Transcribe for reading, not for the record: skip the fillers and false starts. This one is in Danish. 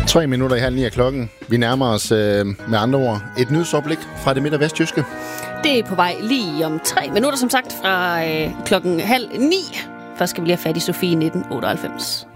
3 minutter i 8:30 klokken. Vi nærmer os med andre ord et nyhedsoplæg fra det midt- og vestjyske. Det er på vej lige om 3 minutter, som sagt, fra klokken 8:30. Først skal vi lige have fat i Sofie 1998.